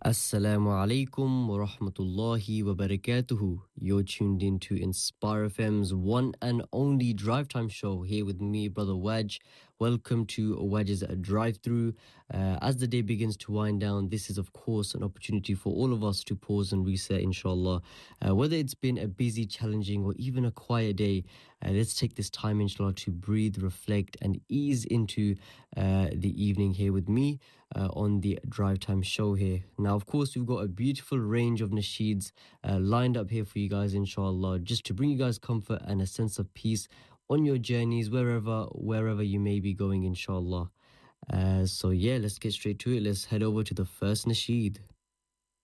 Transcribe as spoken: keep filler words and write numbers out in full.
Assalamu alaikum wa rahmatullahi wa barakatuhu. You're tuned into Inspire F M's one and only drive time show here with me, Brother Waj. Welcome to Waj's Drive Through. Uh, as the day begins to wind down, this is, of course, an opportunity for all of us to pause and reset, inshallah. Uh, whether it's been a busy, challenging, or even a quiet day, uh, let's take this time, inshallah, to breathe, reflect, and ease into uh, the evening here with me uh, on the Drive Time show here. Now, of course, we've got a beautiful range of nasheeds uh, lined up here for you guys, inshallah, just to bring you guys comfort and a sense of peace on your journeys, wherever wherever you may be going, inshallah. Uh, so yeah, let's get straight to it. Let's head over to the first nasheed.